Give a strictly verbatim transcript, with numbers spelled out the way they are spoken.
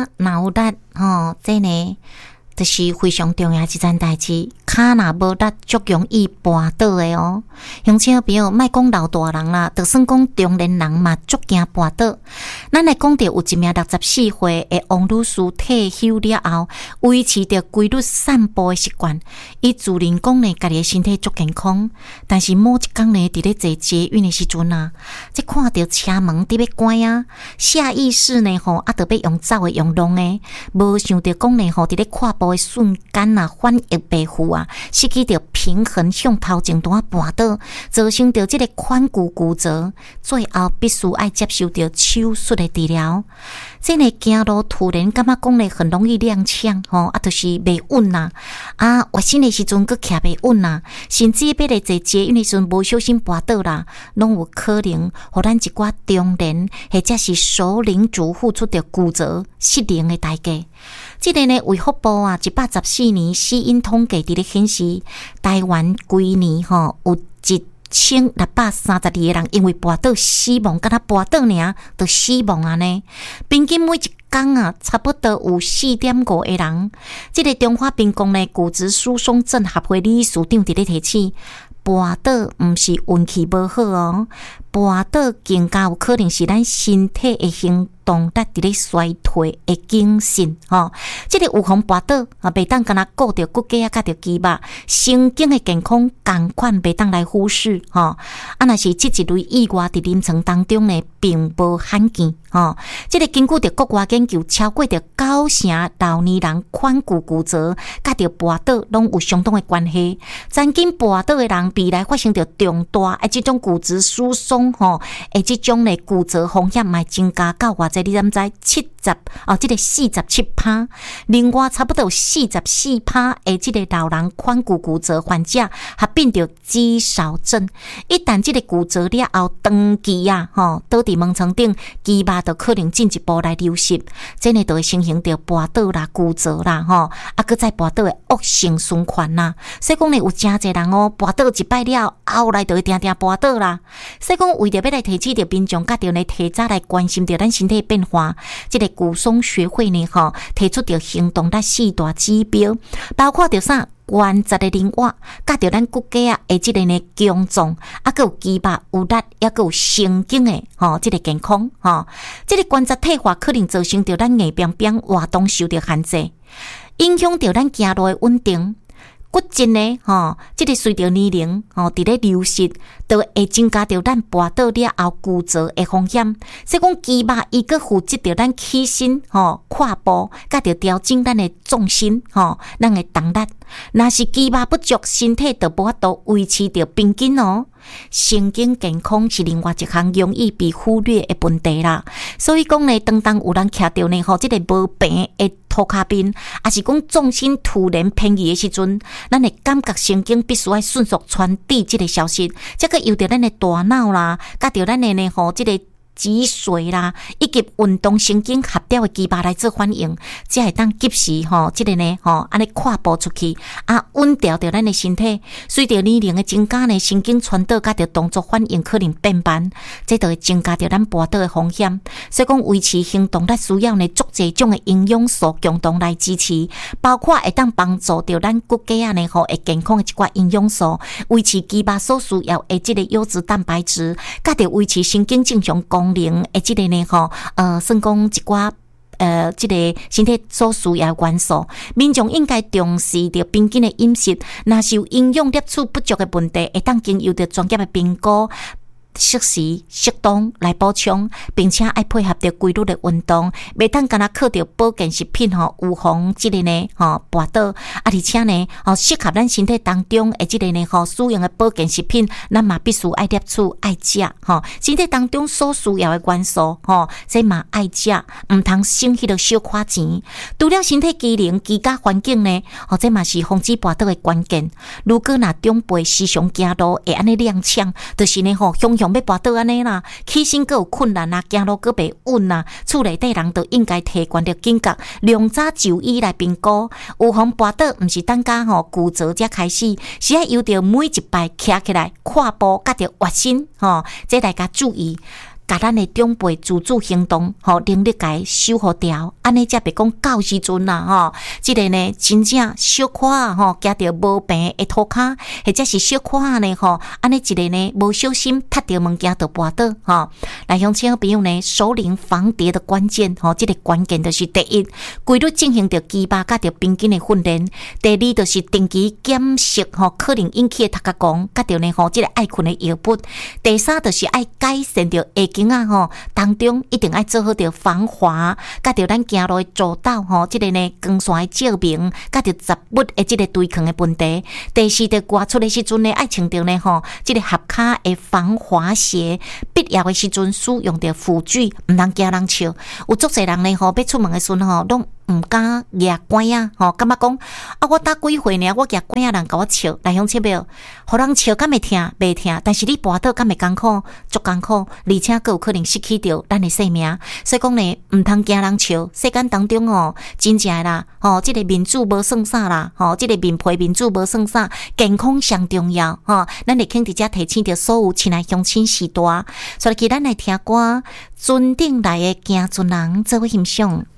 骹若有力吼，这呢就是非常重要一件代志。骹若无力，足容易跌倒的哦。乡亲朋友，莫讲老大人啦，就算讲中年人嘛，足惊跌倒。咱来讲到有一名六十四岁的王女士退休了后，维持着规律散步的习惯。伊自认讲呢，家己的身体足健康，但是某一天呢，伫咧坐捷运的时阵啊，即看到车门伫要关啊，下意识呢吼，啊，着要用走的用弄的，无想到讲呢吼，伫咧跨步的瞬间啊，反翼背负啊，失去着平衡，向头前端跌倒，造成着即个髋骨骨折，最后必须爱接受着手术的治疗。这个走路突然感觉讲呢，很容易踉跄吼，啊，就是袂稳呐，啊，活身的时阵佫徛袂稳呐，甚至要来坐捷运的时阵无小心跌倒啦，拢有可能互咱一寡中年或者是熟龄族付出着骨折失灵的代价。这个呢，卫福部啊，一百十四年死因统计伫咧显示，台湾规年吼有一千六百三十二个人因为跌倒死亡，敢若跌倒尔就死亡啊呢。平均每一天啊，差不多有四点五个人。这个中华民国呢骨质疏松症协会理事长伫咧提醒，跌倒毋是运气无好哦，跌倒更加有可能是咱身体的行动力伫咧衰退的警讯吼。这个预防跌倒啊，袂当干那顾着骨骼啊，甲着肌肉，神经的健康同款袂当来忽视吼。啊，若是即一类意外伫临床当中呢，并无罕见吼。这个根据着国外研究，超过着九成老年人髋骨骨折，甲着跌倒拢有相当的关系。曾经跌倒的人，未来发生着重大诶，这种骨质疏松吼，诶，这种呢骨折风险嘛增加到偌济，你知唔知？七十哦，这个四十七趴，另外差不多有四十四趴诶，这个老人髋骨骨折患者合并着肌少症。一旦这个骨折了后，长期啊，吼，倒伫门床顶，肌肉就可能进一步来流失，这呢就会形成着跌倒啦、骨折啦，吼，啊，搁再跌倒的恶性循环啦。所以讲呢，有真侪人哦，跌倒一摆了，后来就会定定跌倒啦。所以讲，为着要来提起着民众，甲着呢提早来关心着咱身体变化，这个骨松学会呢，吼，提出着行动力四大指标，包括着啥？关节的灵活，甲着咱骨骼啊，诶，即个呢强壮，啊，佮有肌肉有力，也佮有神经的吼，即个健康吼，即个关节退化可能造成着咱硬邦邦活动受着限制，影响着咱行路的稳定。骨质呢，吼，即个随着年龄吼伫咧流失，都会增加着咱跌倒了后骨折的风险。所以讲肌肉伊个负责着咱起身吼、跨步，甲着调整咱的重心吼，咱的动力。若是肌肉不足，身体就无法度维持着平均哦。神经健康是另外一项容易被忽略的问题啦。所以讲呢，当当有人徛着呢，吼，即个无平的涂骹边，也是讲重心突然偏移的时阵，咱的感觉神经必须要迅速传递这个消息，才可由着咱的大脑啦，甲着咱的呢吼，这个脊髓啦，以及运动神经合调的肌肉来做反应，才会当及时吼，这个呢吼，安尼跨步出去，啊，稳调着咱的身体。随着年龄的增加呢，神经传导甲着动作反应可能变慢，这就会增加着咱跌倒的风险。所以讲，维持行动力需要呢，足侪种的营养素共同来支持，包括会当帮助着咱骨骼啊呢吼，会健康的一寡营养素，维持肌肉所需要的这个优质蛋白质，甲着维持神经正常功能诶，即个呢吼，呃，算讲一寡呃，即、这个身体所需要的元素，民众应该重视着平均的饮食，若是有营养摄取不足的问题，会当经由着专业的评估。适时适当来补充，并且爱配合着规律的运动，袂当干那靠着保健食品吼预防即个呢吼跌倒，啊而且呢吼适合咱身体当中的即个呢吼使用的保健食品，咱嘛必须爱摄取爱食吼，身体当中所需要的元素吼，这嘛爱食，毋通省迄个小块钱。除了身体机能、居家环境呢，吼这嘛是防止跌倒的关键。如果若长辈时常行路会安尼踉跄，就是呢吼向向要跌倒安尼啦，起身阁有困难啊，行路阁袂稳啊，厝内底人都应该提悬着警觉，量早就医来评估。预防跌倒，毋是等甲吼骨折才开始，是要由着每一摆徛起来、跨步甲着活身吼，这大家注意。 甲咱的长辈自主行动，吼，能力甲伊守护掉，安尼才别讲到时阵啦，吼，即个呢，真正小可啊，吼，夹着无病的涂骹，或者是小可啊呢，吼，安尼一个呢，无小心踢着物件就跌倒，吼。来，乡亲朋友呢，守灵防跌的关键，吼，即个关键就是第一，规律进行着鸡巴甲着平均的训练；第二，就是定期检视，吼，可能引起的头壳光，甲着呢，吼，即个爱困的药物；第三，就是爱改善着下颈啊，吼，当中一定爱做好着防滑，甲着咱行路的走道，吼，即个呢，光线的照明，甲着杂物的即个对抗的问题；第四，着刮出的时阵呢，爱穿着呢，吼，即个合脚的防滑鞋，必要的时阵使用着辅具，毋通惊人笑。有足侪人呢，吼，要出门的时阵吼，拢毋敢举拐啊，吼，感觉讲啊，我打几回呢，我举拐啊，人甲我笑，来乡亲朋友，互人笑敢会疼，袂疼，但是你跋倒敢会艰苦，足艰苦，而且佫有可能失去着咱的性命。所以讲呢，毋通惊人笑。世间当中哦，真正啦，吼，即个面子无算啥啦，吼，即个面皮面子无算啥，健康上重要，吼，咱会肯伫遮提醒着所有亲爱乡亲时代，所以咱来听歌，尊顶来的行船人做伙欣赏。